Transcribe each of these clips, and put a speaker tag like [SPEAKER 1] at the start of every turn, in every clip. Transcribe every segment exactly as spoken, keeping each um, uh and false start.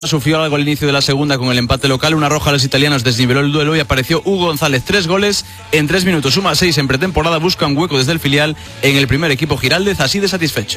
[SPEAKER 1] Sufrió algo al inicio de la segunda con el empate local, una roja a los italianos desniveló el duelo y apareció Hugo González, tres goles en tres minutos, suma seis en pretemporada, busca un hueco desde el filial en el primer equipo Giraldez, así de satisfecho.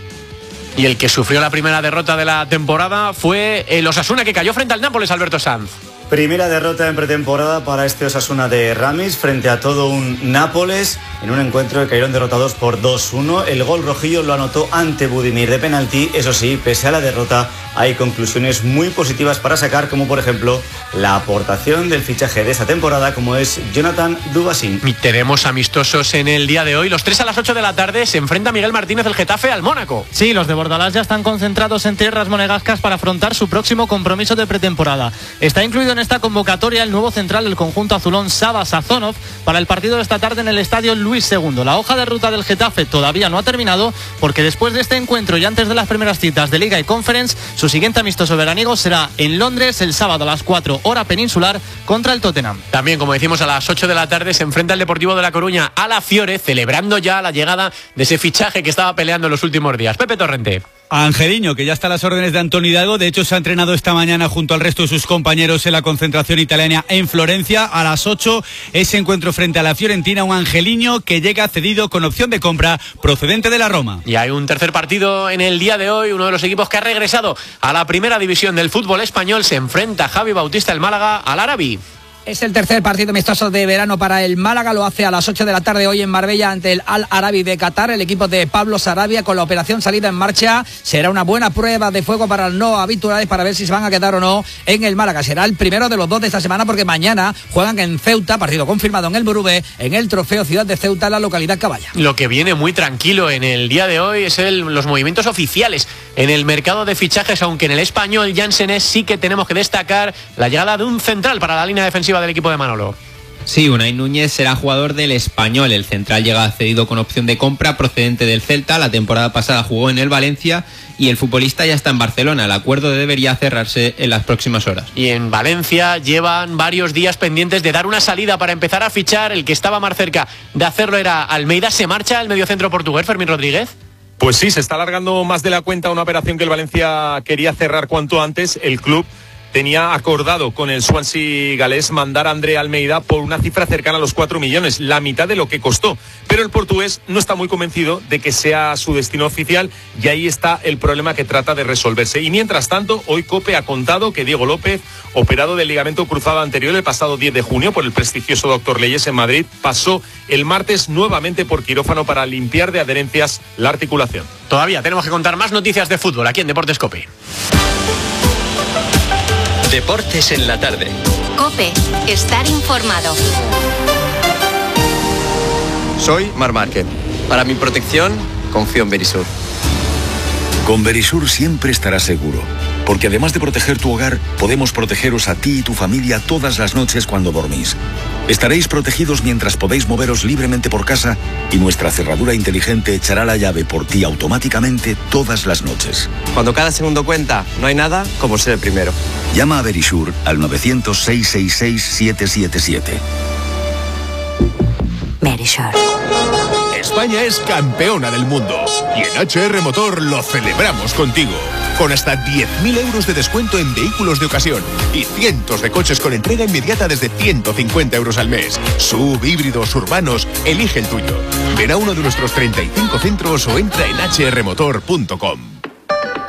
[SPEAKER 2] Y el que sufrió la primera derrota de la temporada fue el Osasuna, que cayó frente al Nápoles, Alberto Sanz.
[SPEAKER 3] Primera derrota en pretemporada para este Osasuna de Ramis frente a todo un Nápoles en un encuentro que cayeron derrotados por dos uno. El gol rojillo lo anotó ante Budimir de penalti. Eso sí, pese a la derrota hay conclusiones muy positivas para sacar, como por ejemplo la aportación del fichaje de esa temporada, como es Jonathan Dubasín.
[SPEAKER 2] Y tenemos amistosos en el día de hoy. Los tres a las ocho de la tarde se enfrenta Miguel Martínez del Getafe al Mónaco.
[SPEAKER 4] Sí, los de Bordalás ya están concentrados en tierras monegascas para afrontar su próximo compromiso de pretemporada. Está incluido en esta convocatoria el nuevo central del conjunto azulón, Saba Sazonov, para el partido de esta tarde en el estadio Luis segundo. La hoja de ruta del Getafe todavía no ha terminado, porque después de este encuentro y antes de las primeras citas de Liga y Conference, su siguiente amistoso veraniego será en Londres el sábado a las cuatro hora peninsular contra el Tottenham.
[SPEAKER 2] También, como decimos, a las ocho de la tarde se enfrenta el Deportivo de La Coruña a la Fiore, celebrando ya la llegada de ese fichaje que estaba peleando en los últimos días. Pepe Torrente.
[SPEAKER 5] Angeliño, que ya está a las órdenes de Antoni Hidalgo, de hecho se ha entrenado esta mañana junto al resto de sus compañeros en la concentración italiana en Florencia. A las ocho, ese encuentro frente a la Fiorentina, un Angeliño que llega cedido con opción de compra procedente de la Roma.
[SPEAKER 2] Y hay un tercer partido en el día de hoy, uno de los equipos que ha regresado a la primera división del fútbol español, se enfrenta Javi Bautista, el Málaga, al Arabi.
[SPEAKER 6] Es el tercer partido amistoso de verano para el Málaga, lo hace a las ocho de la tarde hoy en Marbella ante el Al Arabi de Qatar, el equipo de Pablo Sarabia con la operación salida en marcha. Será una buena prueba de fuego para los no habituales para ver si se van a quedar o no en el Málaga. Será el primero de los dos de esta semana porque mañana juegan en Ceuta, partido confirmado en el Burube, en el Trofeo Ciudad de Ceuta, en la localidad Caballa.
[SPEAKER 2] Lo que viene muy tranquilo en el día de hoy es el, los movimientos oficiales en el mercado de fichajes, aunque en el español Jansenés sí que tenemos que destacar la llegada de un central para la línea defensiva del equipo de Manolo.
[SPEAKER 7] Sí, Unai Núñez será jugador del Español. El central llega cedido con opción de compra procedente del Celta. La temporada pasada jugó en el Valencia y el futbolista ya está en Barcelona. El acuerdo debería cerrarse en las próximas horas.
[SPEAKER 2] Y en Valencia llevan varios días pendientes de dar una salida para empezar a fichar. El que estaba más cerca de hacerlo era Almeida. ¿Se marcha el mediocentro portugués, Fermín Rodríguez?
[SPEAKER 8] Pues sí, se está alargando más de la cuenta una operación que el Valencia quería cerrar cuanto antes. El club tenía acordado con el Swansea galés mandar a André Almeida por una cifra cercana a los cuatro millones, la mitad de lo que costó. Pero el portugués no está muy convencido de que sea su destino oficial y ahí está el problema que trata de resolverse. Y mientras tanto, hoy COPE ha contado que Diego López, operado del ligamento cruzado anterior el pasado diez de junio por el prestigioso doctor Leyes en Madrid, pasó el martes nuevamente por quirófano para limpiar de adherencias la articulación.
[SPEAKER 2] Todavía tenemos que contar más noticias de fútbol aquí en Deportes COPE.
[SPEAKER 9] Deportes en la tarde.
[SPEAKER 10] COPE, estar informado.
[SPEAKER 9] Soy Mar Márquez. Para mi protección, confío en Verisur.
[SPEAKER 11] Con Verisur siempre estarás seguro, porque además de proteger tu hogar, podemos protegeros a ti y tu familia todas las noches cuando dormís. Estaréis protegidos mientras podéis moveros libremente por casa y nuestra cerradura inteligente echará la llave por ti automáticamente todas las noches.
[SPEAKER 9] Cuando cada segundo cuenta, no hay nada como ser el primero.
[SPEAKER 11] Llama a Verisur al novecientos, seiscientos sesenta y seis, setecientos setenta y siete.
[SPEAKER 10] Verisur.
[SPEAKER 12] España es campeona del mundo y en H R Motor lo celebramos contigo. Con hasta diez mil euros de descuento en vehículos de ocasión y cientos de coches con entrega inmediata desde ciento cincuenta euros al mes. Sub, híbridos, urbanos, elige el tuyo. Ven a uno de nuestros treinta y cinco centros o entra en h r motor punto com.